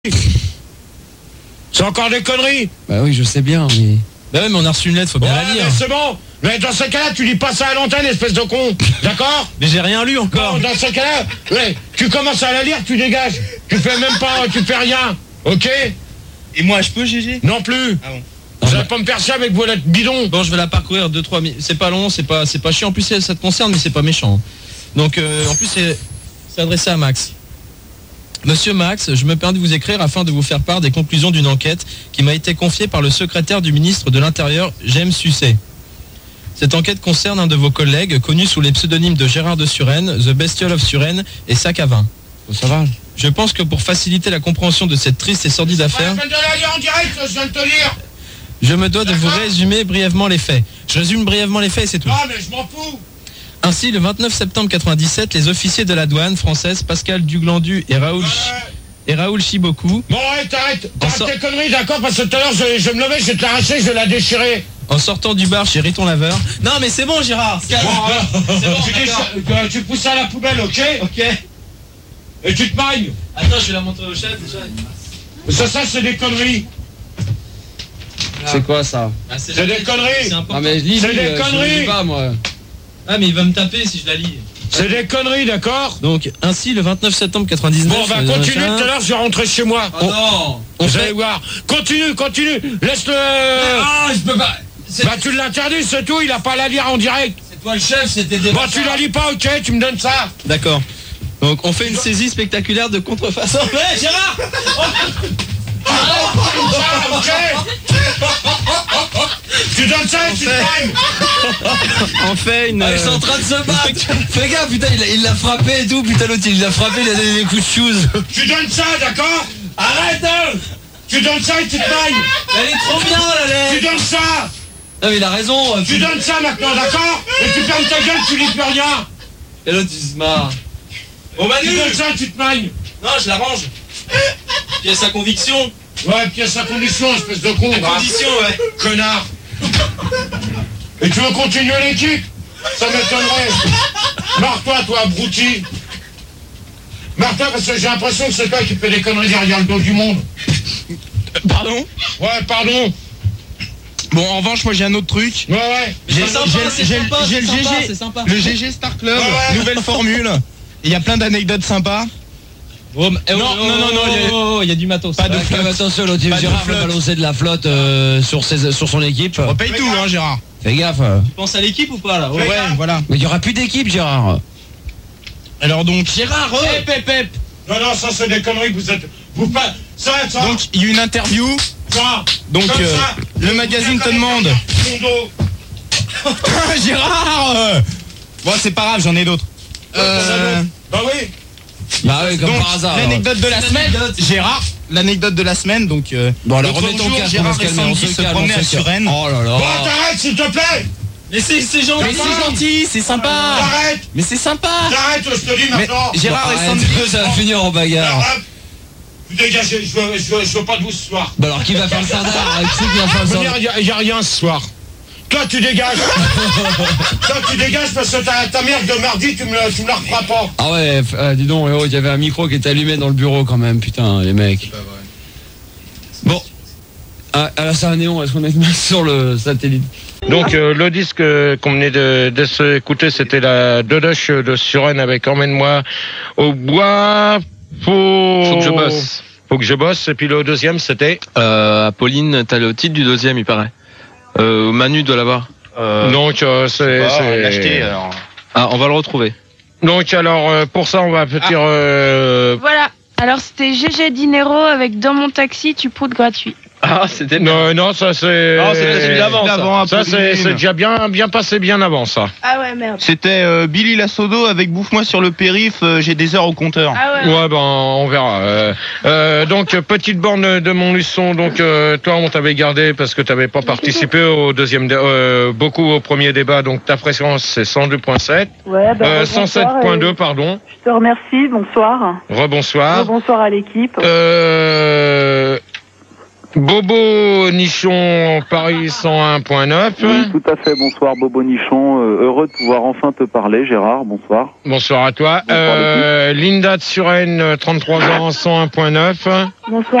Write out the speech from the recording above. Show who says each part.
Speaker 1: C'est encore des conneries.
Speaker 2: Bah oui, je sais bien, mais...
Speaker 3: Bah ouais, mais on a reçu une lettre, faut bien la lire.
Speaker 1: Mais c'est bon. Mais dans ce cas-là, tu lis pas ça à l'antenne, espèce de con. D'accord?
Speaker 3: Mais j'ai rien lu encore.
Speaker 1: Non, dans ce cas-là, ouais, tu commences à la lire, tu dégages. Tu fais même pas, tu fais rien. Ok?
Speaker 4: Et moi, je peux, GG?
Speaker 1: Non plus.
Speaker 4: Ah bon.
Speaker 1: Vous allez pas me faire ça avec vos lettres bidons.
Speaker 3: Bon, je vais la parcourir 2-3 minutes. C'est pas long, c'est pas chiant. En plus, ça te concerne, mais c'est pas méchant. Donc, en plus, c'est adressé à Max. Monsieur Max, je me permets de vous écrire afin de vous faire part des conclusions d'une enquête qui m'a été confiée par le secrétaire du ministre de l'Intérieur, James Sucet. Cette enquête concerne un de vos collègues, connu sous les pseudonymes de Gérard de Suresnes, The Bestiole of Suresnes et Sac à vin.
Speaker 2: Ça va.
Speaker 3: Je pense que pour faciliter la compréhension de cette triste et sordide affaire,
Speaker 1: de la lire en direct, je viens de te lire.
Speaker 3: je me dois de vous résumer brièvement les faits. Je résume brièvement les faits et c'est tout.
Speaker 1: Non, mais je m'en fous.
Speaker 3: Ainsi, le 29 septembre 97, les officiers de la douane française, Pascal Duglandu et Raoul Chiboku,
Speaker 1: Bon, arrête tes conneries, d'accord? Parce que tout à l'heure, je me levais, je vais te l'arracher, je vais la déchirer.
Speaker 3: en sortant du bar chez Riton Laveur. Non mais c'est bon Gérard.
Speaker 1: Bon, tu pousses ça à la poubelle, ok?
Speaker 3: Ok.
Speaker 1: Et tu te mailles.
Speaker 3: Attends, je vais la montrer au chef déjà.
Speaker 1: Ça, c'est des conneries.
Speaker 2: C'est quoi ça?
Speaker 3: Ah,
Speaker 1: C'est des conneries.
Speaker 3: C'est important.
Speaker 2: Ah mais lis,
Speaker 1: C'est des
Speaker 2: je
Speaker 1: conneries.
Speaker 2: lis pas moi.
Speaker 3: Ah mais il va me taper si je la lis.
Speaker 1: C'est des conneries, d'accord?
Speaker 3: Donc ainsi le 29 septembre 99.
Speaker 1: Bon, bah continue, tout à l'heure, je vais rentrer chez moi.
Speaker 3: Oh non.
Speaker 1: Vous allez voir. Continue. Laisse-le.
Speaker 3: Ah, je peux pas.
Speaker 1: Bah, tu l'interdis, c'est tout, il a pas à la lire en direct.
Speaker 3: C'est toi le chef, c'était des.
Speaker 1: Bon, tu la lis pas, ok, tu me donnes ça.
Speaker 3: D'accord. Donc on fait une saisie spectaculaire de contrefaçon. Ouais, Gérard.
Speaker 1: Ok. Tu donnes ça et tu te mailles.
Speaker 3: On fait une.
Speaker 4: Ils sont en train de se battre. Fais gaffe, putain, il l'a frappé et tout. Putain, l'autre, il l'a frappé, il a donné des coups de shoes.
Speaker 1: Tu donnes ça, d'accord? Arrête. Tu donnes ça et tu te mailles.
Speaker 4: Elle est trop bien, la
Speaker 1: Tu
Speaker 4: lettre.
Speaker 1: donnes ça.
Speaker 4: Non, mais il a raison.
Speaker 1: Tu donnes ça maintenant, d'accord? Et tu fermes ta gueule, tu lis plus rien.
Speaker 4: Et l'autre, il se marre.
Speaker 3: Bon Manu.
Speaker 1: Tu donnes ça, tu te mailles.
Speaker 3: Non, je l'arrange. Pièce à conviction.
Speaker 1: Ouais, pièce à condition, espèce de con.
Speaker 3: Condition, ouais.
Speaker 1: Connard. Et tu veux continuer l'équipe? Ça m'étonnerait. Marre-toi, toi, abruti. Marre-toi, parce que j'ai l'impression que c'est toi qui fais des conneries derrière le dos du monde.
Speaker 5: Pardon?
Speaker 1: Ouais, pardon.
Speaker 5: Bon, en revanche, moi j'ai un autre truc.
Speaker 1: Ouais.
Speaker 5: J'ai
Speaker 4: C'est
Speaker 5: le GG,
Speaker 4: c'est sympa.
Speaker 5: le GG Star Club,
Speaker 1: Ouais.
Speaker 5: nouvelle formule. Il y a plein d'anecdotes sympas.
Speaker 3: Oh,
Speaker 5: non,
Speaker 3: il y a du matos.
Speaker 5: Pas de
Speaker 4: Ouais,
Speaker 5: flotte.
Speaker 4: attention, l'autre,
Speaker 5: Pas de
Speaker 4: Gérard va
Speaker 5: flotte.
Speaker 4: balancer de la flotte sur son équipe.
Speaker 5: On paye tout, hein, Gérard.
Speaker 4: Fais gaffe.
Speaker 3: Tu penses à l'équipe ou pas là?
Speaker 5: Ouais, voilà.
Speaker 4: Mais il n'y aura plus d'équipe, Gérard.
Speaker 5: Alors donc,
Speaker 3: Gérard,
Speaker 1: Pep. Non, ça c'est des conneries, vous pas. Ça.
Speaker 5: donc il y a eu une interview.
Speaker 1: Ça.
Speaker 5: Donc
Speaker 1: Comme ça.
Speaker 5: le magazine te demande. Gérard. Bon, c'est pas grave, j'en ai d'autres.
Speaker 1: Bah oui.
Speaker 4: Bah oui, comme
Speaker 5: Donc
Speaker 4: par hasard.
Speaker 5: l'anecdote de la semaine, Gérard. L'anecdote de la semaine, donc.
Speaker 4: Bon, alors
Speaker 5: l'autre
Speaker 4: remets ton
Speaker 5: jour,
Speaker 4: casque, on
Speaker 5: Gérard
Speaker 4: va
Speaker 5: et
Speaker 4: se calmer, on
Speaker 5: Sandy
Speaker 4: se
Speaker 5: se
Speaker 4: calme,
Speaker 5: promenaient
Speaker 4: on
Speaker 5: à
Speaker 4: se calme.
Speaker 5: Suresnes.
Speaker 4: Oh là là.
Speaker 1: Bon, t'arrêtes, s'il te plaît.
Speaker 3: Mais c'est gentil.
Speaker 5: Mais c'est gentil, c'est sympa.
Speaker 1: T'arrêtes.
Speaker 5: Mais c'est sympa.
Speaker 1: T'arrêtes, je te dis
Speaker 5: Mais
Speaker 1: maintenant.
Speaker 5: Gérard et
Speaker 4: Arrête,
Speaker 5: Sandy.
Speaker 4: ça va finir en bagarre.
Speaker 1: Arrête. Vous dégagez, je veux pas de vous ce soir.
Speaker 4: Bah alors qui va faire le sardin? Qui c'est qui va faire le sardin?
Speaker 1: Il y a rien ce soir. Toi, tu dégages. Toi, tu dégages parce que ta merde de mardi, tu me la referas pas.
Speaker 2: Ah ouais, dis donc, il y avait un micro qui était allumé dans le bureau quand même, putain, les mecs. Bon. Ah, là, c'est un néon, est-ce qu'on est sur le satellite?
Speaker 1: Donc le disque qu'on venait de s'écouter, c'était la Dodoche de Suresnes avec Emmène-moi au bois. Faut
Speaker 6: que je bosse.
Speaker 1: Faut que je bosse. Et puis le deuxième, c'était
Speaker 6: Apolline, t'as le titre du deuxième, il paraît. Manu doit l'avoir.
Speaker 1: donc c'est
Speaker 6: L'acheter alors. Ah, on va le retrouver.
Speaker 1: Donc alors pour ça, on va dire
Speaker 7: Voilà, alors c'était GG Dinero avec Dans mon taxi, tu proutes gratuit.
Speaker 6: Ah, c'était
Speaker 1: non, ça c'est
Speaker 6: Ah, c'était celui d'avant,
Speaker 1: ça c'est déjà bien passé bien avant ça.
Speaker 7: Ah ouais, merde.
Speaker 5: C'était Billy Lassodo avec Bouffe-moi sur le périph', j'ai des heures au compteur.
Speaker 7: Ah ouais.
Speaker 1: Ouais, ben on verra. Donc petite borne de Montluçon. Donc toi, on t'avait gardé parce que t'avais pas participé au deuxième, beaucoup au premier débat. Donc ta fréquence c'est 102.7,
Speaker 8: Ouais, bah,
Speaker 1: 107.2 pardon.
Speaker 8: Je te remercie, bonsoir.
Speaker 1: Rebonsoir.
Speaker 8: Bonsoir à l'équipe.
Speaker 1: Bobo Nichon, Paris 101.9.
Speaker 8: Oui, tout à fait. Bonsoir, Bobo Nichon. Heureux de pouvoir enfin te parler, Gérard. Bonsoir.
Speaker 1: Bonsoir à toi.
Speaker 8: Bonsoir,
Speaker 1: Linda de Suresnes, 33 ans, 101.9.
Speaker 7: Bonsoir.